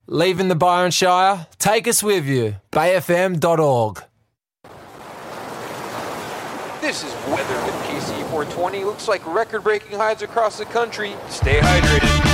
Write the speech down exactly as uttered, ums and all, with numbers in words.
Leaving the Byron Shire? Take us with you. bay f m dot org. This is weather with K C four twenty. Looks like record-breaking highs across the country. Stay hydrated.